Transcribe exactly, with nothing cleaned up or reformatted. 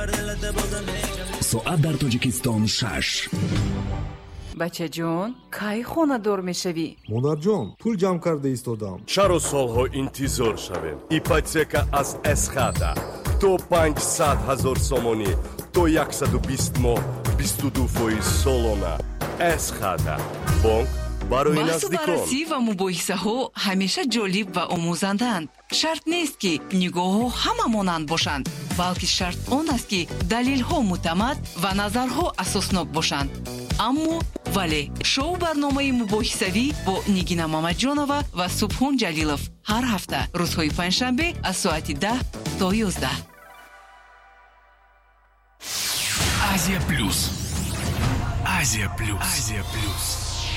соат дар тоҷикистон шаш. бача ҷон, кай хонадор мешавӣ? модарҷон, пул ҷамъ карда истодам. чаро солҳо интизор шавем? ипотека аз эсхата то панҷсад ҳазор сомонӣ то яксаду бист моҳ бисту ду фоиз солона. эсхата бонк барои баҳсу наздикон. баррасӣ ва мубоҳисаҳо ҳамеша ҷолиб ва омӯзанданд. шарт нест ки нигоҳҳо ҳама монанд бошанд, балки шарт он аст ки далелҳо муътамад ва назарҳо асоснок бошанд. аммо вале шоу барномаи мубоҳисавӣ бо нигина мамаҷонова ва субҳон ҷалилов ҳар ҳафта рӯзҳои панҷшанбе аз соати даҳ то ёздаҳ. Азия плюс. Азия плюс. Азия плюс.